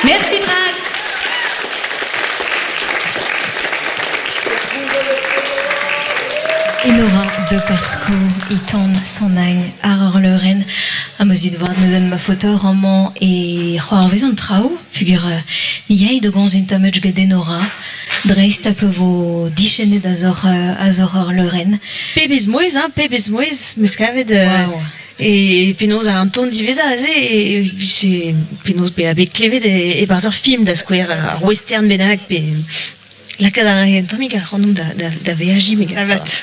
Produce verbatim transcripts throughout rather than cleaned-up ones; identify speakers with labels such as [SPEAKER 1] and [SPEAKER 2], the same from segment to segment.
[SPEAKER 1] Merci Braz.
[SPEAKER 2] Enora de Parsko, Itan, Sonang, Arar Leuren, à mesure de voir nous en ma photo, roman et Roar Vezan Trao, figure Niaï de Gonz une tamage d'Enora, Dreist a peu vos dichaînés d'Azor, Azor Leuren.
[SPEAKER 3] Pébis Moïse, hein, Pébis Moïse, muscave de.
[SPEAKER 2] Wow.
[SPEAKER 3] Et puis nous a un ton divisa et puis puis nous avec clévé des et par ce film de square western benak puis la cadre tomica rondum da da da V H mais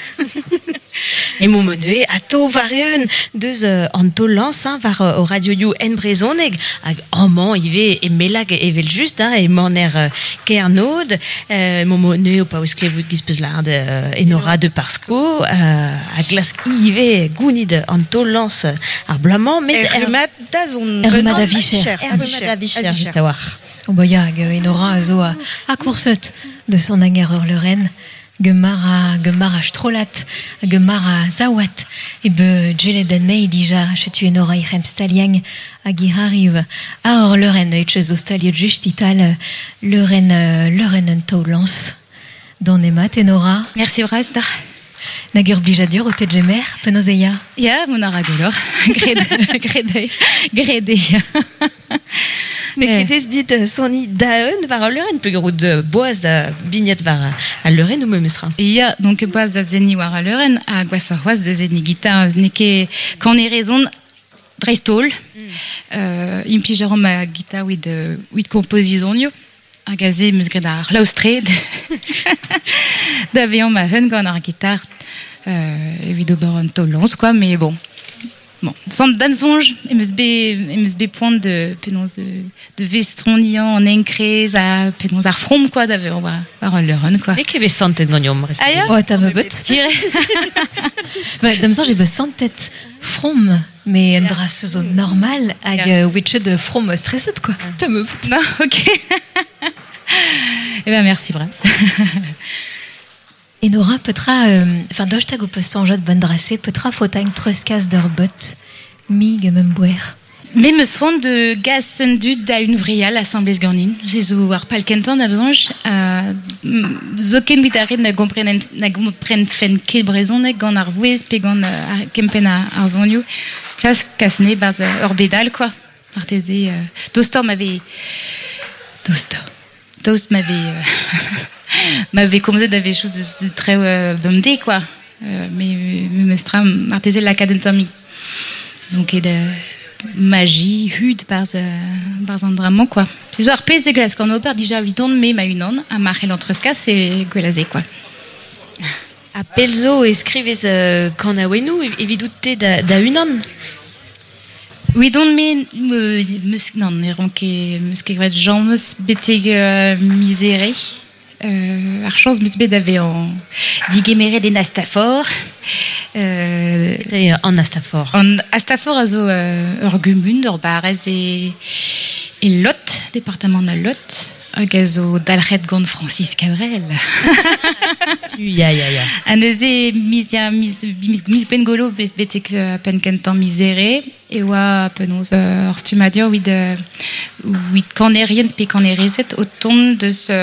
[SPEAKER 3] et mon menu à to varion deux anto lance hein var au radio you en brezoneg en man ive et melag et vel juste hein et moner kernod mon menu au pas clévé gispezlard Enora de Parsko à glace ive gounid anto lance à blamant mais
[SPEAKER 4] Hermat dazon
[SPEAKER 2] Hermat da Vicher
[SPEAKER 3] Hermat Vicher juste à voir.
[SPEAKER 2] Oh bah ya, Enora zo a a courset de son angereur Leuren, gemara gemara strolat, gemara zawat, et be gelé d'année déjà, je tu Enora irem staliang, a arrive à or Leuren et chez ostalier juste ital, Leuren Leuren en taulance, dans Nemat Enora.
[SPEAKER 1] Merci Braz.
[SPEAKER 2] Nagur blijadur au tedjemer, penozeya.
[SPEAKER 1] Ya, mon aragolor, grede, grede, grede.
[SPEAKER 3] Mais qui était dit Sony Daen var Leuren peu gros de boaz da bignat var à Leuren ou memustra.
[SPEAKER 1] Ya, donc boaz da zeni war à Leuren a gwasarwaz da zeni guitare neke quand est raison drestol. Euh, impligeron ma guitare with with composition yo. A gazé musgredar laustred. D'avion ma hun quand a guitare. Euh, évidemment un tolons quoi mais bon. Bon, sans dansonge, il me be point de pénonce de de vestronian en encrez à pénonce à from quoi d'avoir par le run quoi.
[SPEAKER 3] Et qui avait cent tête gagnon reste.
[SPEAKER 2] Ouais, t'as me but. Bah, dans ça j'ai besoin de tête from mais une drasse zone normale avec witch de from stressed quoi. T'as me but.
[SPEAKER 1] Non, OK. Eh ben merci Braz.
[SPEAKER 2] Enora petra enfin doge tag peut changer de bonne dressée petra fautang truscas d'herbot mig même boire.
[SPEAKER 1] Mais me soin de gassen du da une vria l'assemblée sgornin. Jésus war palkentan a besoin à zoken vitarin na comprenen na comprenen fen ke brezon e gant ar vouez pe gant kempen ar zonio. Klas kasne baz orbedal quoi. Artese dostor m'avait dostor. Dost m'avait m'avait commencé d'avoir chose de très euh, bondé quoi euh, mais me stra martese la cadentomique donc et de magie hude par par un drame quoi c'est genre pèse glace quand on opère déjà viton mais ma une on à marrer l'entresca c'est glazé quoi
[SPEAKER 3] à Pelzo écrivez euh, quand a wenu évidouté da da une on.
[SPEAKER 1] Oui, donc mais me me non néron que me ce que Jean me bête miséré. Euh, ar chance mus bet ave an digemere den Astafor
[SPEAKER 3] euh, en Astafor
[SPEAKER 1] en Astafor a zo euh, ur gumund ur barez e, e Lot, département de Lot hag a zo dalc'het gant Francis Cabrel
[SPEAKER 3] ya ya ya
[SPEAKER 1] an eze mis ya mis mis mis bengolo betek a pen kentan misere e oa penoz ur stumadio wid wid kanerien pe kanerezet o ton de ce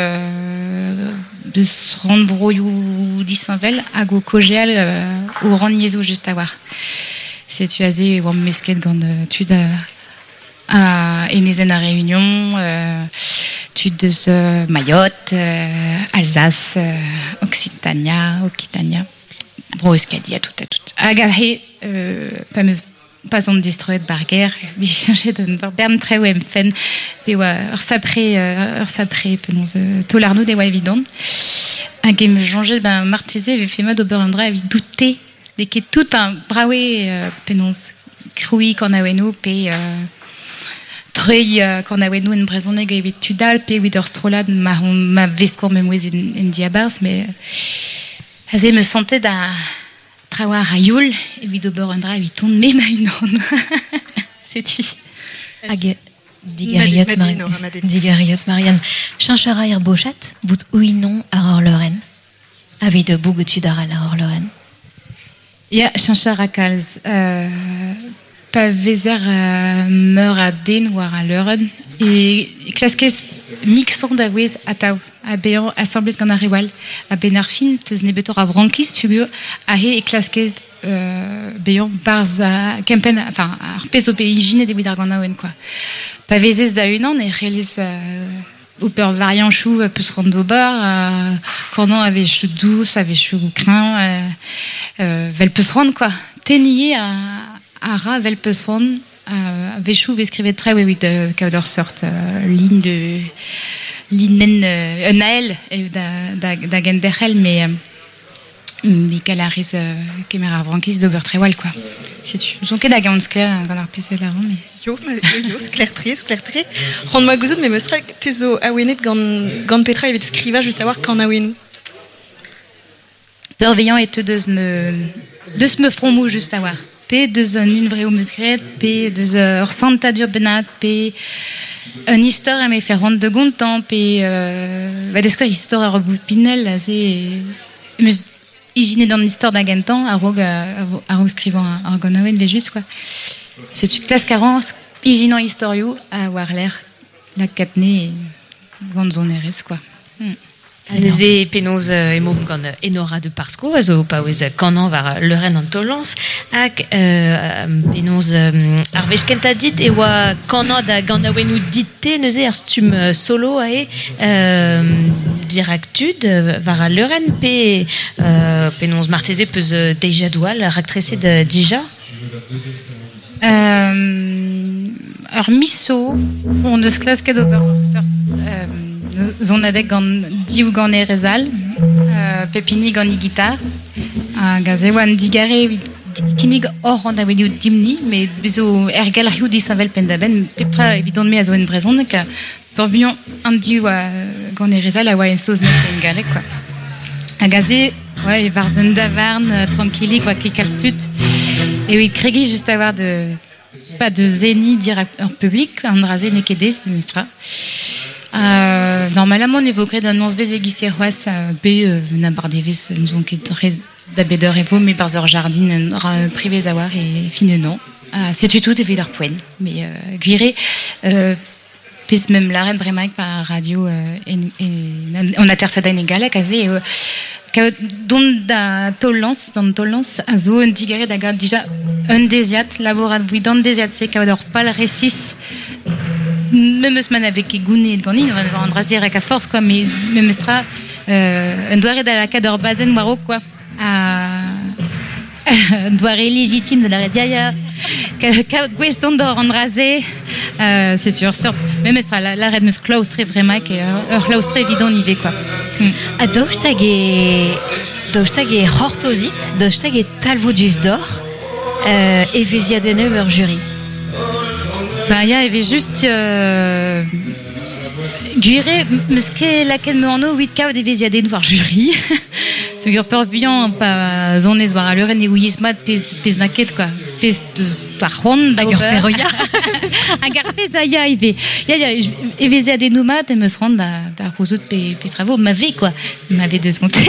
[SPEAKER 1] de se rendre vroyou disanvel hag o kojel o ran yezo just a war se tu aze oam mesket gant tud a enezen a Réunion euh, tud de ce Mayotte euh, Alsace euh, Occitania Occitania bro euskadi a tout a tout hag a he euh, fameuse pas on destroyed barguer bi chercher de bern très wem fen pe wa ur sapre ur sapre penons tolarno de wa évident un game changer ben martese avait fait mode oberandra avait douté de que tout un brawe penons crui qu'on a wenu pe treuil qu'on a wenu une présence avait tudal pe with strolad ma ma vescor même wez en diabars mais azé me sentait d'un Trawa Rayoul, et Vidober Andra, et Viton, mais Maïnon. C'est dit.
[SPEAKER 2] Ag, digariot Marianne. Digariot Marianne. Chanchara Herbochat, bout ouinon à Orloren. Avec de bougetud à Orloren.
[SPEAKER 1] Ya, Chanchara Kalz. pas vezer euh, meur à den war à l'euren et klaskes mixon da wez à tau à béant assemblés gant ar rewal à benarfin teus nebetor a vrankis pugur a he e klaskes euh, béant barz a kempen enfin ar pez o peijine de widar gant aouen quoi pas vezez da unan e relez euh, ou peur variant chou peus rand au bar euh, quand avait chou douce avait chou crin euh, euh, vel peus rand quoi tenier à à ra vel peus rand euh, Véchou écrivait très oui oui de Kauder sort euh, ligne de ligne euh, Naël da da da Genderhel mais euh, mais qu'elle arrive caméra Brankis d'Ober Trewal quoi si tu nous que da Gansker dans leur P C là mais
[SPEAKER 4] yo yo clair très clair très rend ma gouzout mais me serait tezo awenet gan gan Petra et scriva juste à voir quand awenu
[SPEAKER 1] Perveillant et te de me de me front mou juste à voir P deux un une vraie muscret P deux heures Santa d'Urbenac P un histoire à me faire rendre de gontan P euh, va des squares histoire à rebout Pinel là c'est hygiène dans l'histoire d'Agentan à rogue à rogue scrivant à Argonawen mais juste quoi c'est une classe quarante hygiène historio à avoir l'air la catnée grande zone R S quoi hmm.
[SPEAKER 3] Neuze penoz euh, emom gant euh, Enora de Parsko a zo pa oez kanan war leuren an tolans hag euh, penoz euh, ar vez kenta dit e oa kanan da gant awenou dite neuze ar stum euh, solo ae euh, directud euh, war leuren pe euh, penoz marteze peus euh, deja doual raktrese de dija
[SPEAKER 1] euh, ar miso on eus klask ket ober sort euh, zon adek gant diou gant erezal euh, pepini gant e-gitar a gaz e oan digare kinig or an awedio dimni mais bezo ergal riou di savel pendaben peptra evidon me a zo en brezon ka porvion an diou gant erezal a oa en soz net en galek quoi a gaz e ouais varzen davarn euh, tranquilli quoi ki kalstut et oui kregi juste avoir de pas de zeni direct en public an raze ne kedes mustra Euh, normalement on évoquerait d'un non svez egiseroas b na bardevis nous on ket très d'abeder evo mais par leur jardin privé zawar et fine non euh, c'est tout de vidar poen mais euh, guiré euh, pis même l'arrêt vraiment par radio euh, en, en, on a terre sada inégale quasi euh, don da tolans don tolans azo un digare da déjà un desiat laborat oui dans desiat c'est qu'ador pas le récis même semaine avec Gouné de Gani on va en raser avec à force quoi mais même stra euh, un doire de la cadre bazen waro quoi à doire légitime de la radiaya que question d'or en raser euh, c'est sûr sort même stra la la red mus claustre vraiment que heure claustre évident nivé quoi
[SPEAKER 2] a dostag et dostag et hortosit dostag et talvodus d'or euh, et vezia de neuf jury.
[SPEAKER 1] Bah, il y avait juste euh, Guiré, meske laquelle me en eau huit cas des vésiadés noirs jury. Figure peur viand pas zone voir à l'heure et ouismat pis pis naket quoi. Pis de taron d'ailleurs peroya. Agarpé ça y a il y a et vésiadés noumat et me se rendre à à roseau de pis travaux m'avait quoi. M'avait descompté.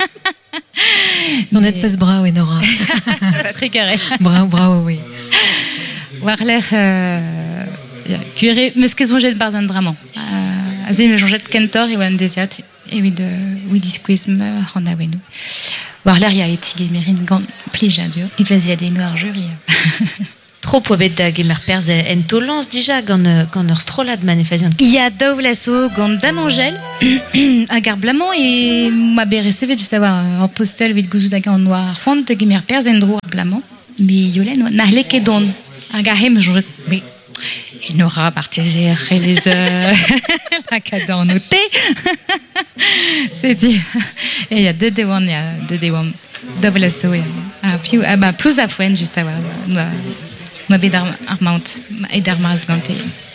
[SPEAKER 2] Son net pes bras et Nora.
[SPEAKER 1] Très carré.
[SPEAKER 2] Bravo bravo oui.
[SPEAKER 1] Warler euh, curé mais ce qu'ils ont jeté barzan vraiment euh, azé me jette Kentor et wan desiat et oui de oui disquisme randawenu Warler il y a été mérine grand plija dur il faisait des noirs jury
[SPEAKER 3] trop poebet da gemer perz en tolans déjà gant gant ur strolad manifestation
[SPEAKER 1] il y a dovlasso gant damangel à garblamant et ma bérecevet du savoir en postel vite gouzou da gant noir fond de gemer perz en droit blamant mais yolen nahle kedon Agahem, je mais il n'aura partagé les la cadre noté. C'est dit. Et il y a deux déwans, il y a deux déwans. Double assaut. Ah puis ah bah plus à foin juste à voir. Nous nous bédar armount et d'armount ganté.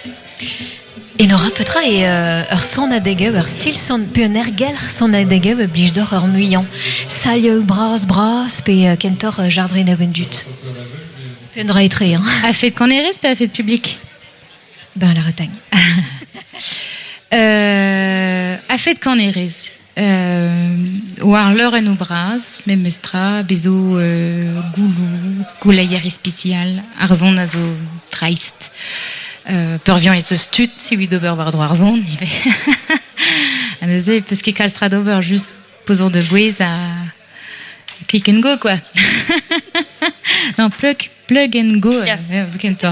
[SPEAKER 2] Et Nora Petra et ur son adege ur style son peu un ergel son adege oblige d'or ur muyant. Salio bras bras pe kentor jardrin avendut. Une raillerie, hein.
[SPEAKER 1] A fait de Canéris, pas a fait de public.
[SPEAKER 2] Ben, la Bretagne.
[SPEAKER 1] euh, a fait de Canéris. Euh, war l'heure ou bras, mais mestra, bezo euh, goulou, goulayer spécial, arzon a zo traist. Euh, Pervian et ce stut, si oui d'ober war droit arzon, il va. Anazé, parce qu'il calstra d'ober juste posant de bouez à click and go, quoi. Non, plug, plug and go, yeah. euh,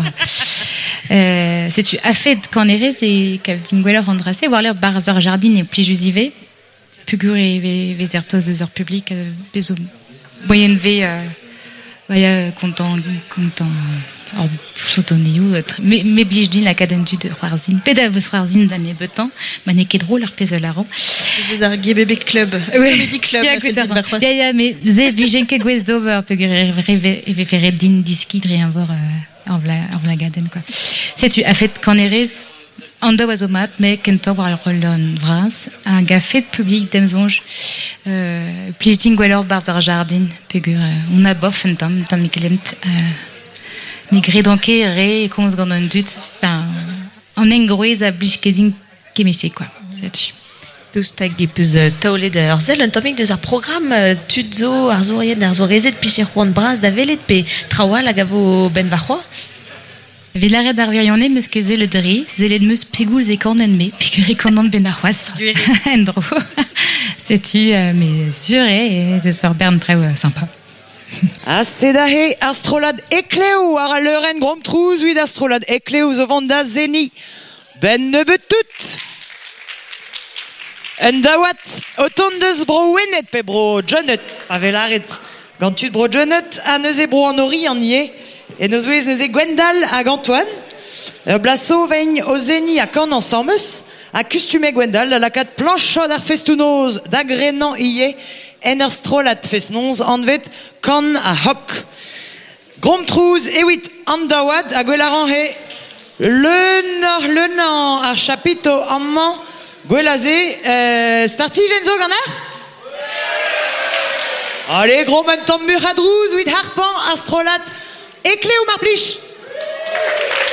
[SPEAKER 1] euh, c'est-tu a fait quand on est et qu'avdingweller andrassé, voir leur barzor jardin et pli jusivé, pugur et ves ertos de heures publiques, bezo moyenne v, vaya content, content, oh, sotonio, mais mais blijdin la cadence de Roarzin, pédavos Roarzin d'année betant, manéké drôle leur pèse l'arron.
[SPEAKER 4] Les argués bébé club, comedy club.
[SPEAKER 1] Ya ya, mais zé blijdin que gwez d'over, pugur et faire din diski rien voir. En vla, en vla gaden, quoi. C'est-tu a fait quand eres ando wazomat, mais kento war le rolon vras, un gafet public d'emzonge, euh, pliting weller barzar jardin, pegur, on a bof en tom, tom mikelent, euh, nigre donke, re, komos gandon dut, enfin, en engroez a blichkeding kemese, quoi. C'est-tu.
[SPEAKER 3] Dus tag epus taolet da urzel un tomik deus ar program tudzo ar zourien ar zourezet picher c'hoant bras da velet pe traoal hag a vo ben varc'hoa.
[SPEAKER 1] Velaret ar virionne meus ket ze le dre, zelet meus pegoul ze kornen me, pegur e kornen ben ar c'hoaz. Endro. C'est-tu, euh, mais zure et de sort bern très euh, sympa.
[SPEAKER 5] Asedahe astrolad ekleo ar leuren grom trouz huid astrolad ekleo zo vanda zeni. Ben ne bet tout. Un dawat, autant deus bro wenet pe bro jonet, pa velaret. Gant tu bro jonet, a neuze bro an ori an ie, et neus ouez neuze Gwendal hag Antoine. Euh, blaso vein o zeni a kan ensembles, a kustume Gwendal, da lakat planchod ar festounoz da grenan ie, en ar strolat fesnoz, an vet kan a hok. Grom trouz, evit an dawat, a gwelaran he, le nor le nan ar chapito amman, Gwelazé, euh, starti genzo ganar? Allez, gros menton muradrouz, huit harpan, astrolat, éclé ou marplich?